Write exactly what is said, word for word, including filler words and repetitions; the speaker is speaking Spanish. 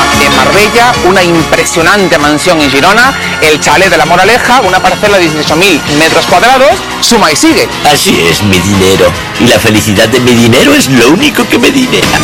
en Marbella, una impresionante mansión en Girona, el chalet de la Moraleja, una parcela de dieciocho mil metros cuadrados, suma y sigue. Así es, mi dinero. Y la felicidad de mi dinero es lo único que me dinera.